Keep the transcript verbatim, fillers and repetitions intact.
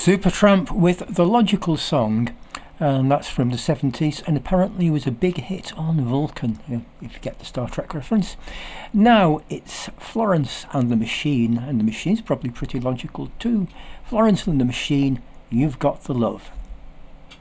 Supertramp with The Logical Song, and that's from the seventies, and apparently was a big hit on Vulcan, if you get the Star Trek reference. Now it's Florence and the Machine, and the Machine's probably pretty logical too. Florence and the Machine, You've Got the Love.